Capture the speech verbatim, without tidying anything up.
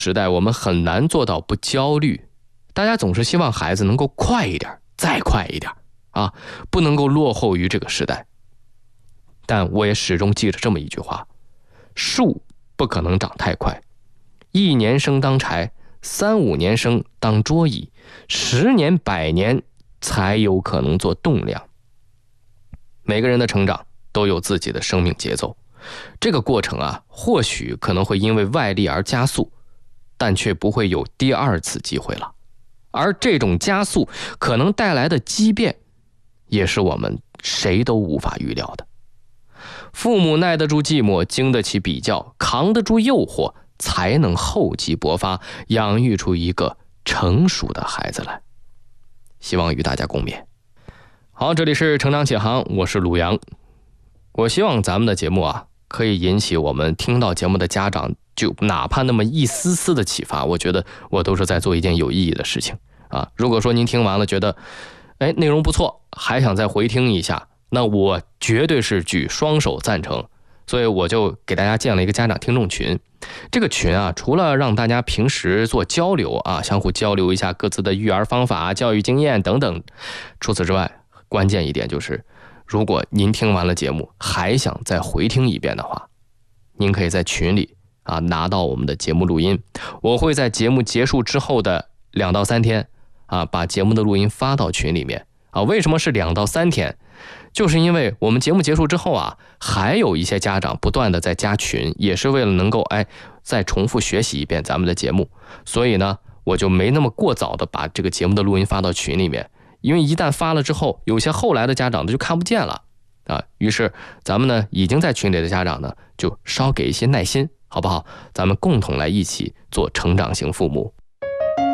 时代，我们很难做到不焦虑。大家总是希望孩子能够快一点，再快一点啊，不能够落后于这个时代。但我也始终记着这么一句话：树不可能长太快，一年生当柴，三五年生当桌椅，十年百年才有可能做栋梁。每个人的成长都有自己的生命节奏，这个过程啊，或许可能会因为外力而加速，但却不会有第二次机会了。而这种加速可能带来的畸变，也是我们谁都无法预料的。父母耐得住寂寞，经得起比较，扛得住诱惑，才能厚积薄发，养育出一个成熟的孩子来。希望与大家共勉。好，这里是成长启航，我是鲁阳。我希望咱们的节目啊，可以引起我们听到节目的家长，就哪怕那么一丝丝的启发，我觉得我都是在做一件有意义的事情啊。如果说您听完了觉得，哎，内容不错，还想再回听一下，那我绝对是举双手赞成。所以我就给大家建了一个家长听众群。这个群啊，除了让大家平时做交流啊，相互交流一下各自的育儿方法、教育经验等等，除此之外，关键一点就是，如果您听完了节目还想再回听一遍的话，您可以在群里啊拿到我们的节目录音，我会在节目结束之后的两到三天啊把节目的录音发到群里面啊。为什么是两到三天？就是因为我们节目结束之后啊，还有一些家长不断的在加群，也是为了能够哎再重复学习一遍咱们的节目，所以呢，我就没那么过早的把这个节目的录音发到群里面，因为一旦发了之后，有些后来的家长就看不见了啊。于是咱们呢已经在群里的家长呢，就稍给一些耐心，好不好？咱们共同来一起做成长型父母。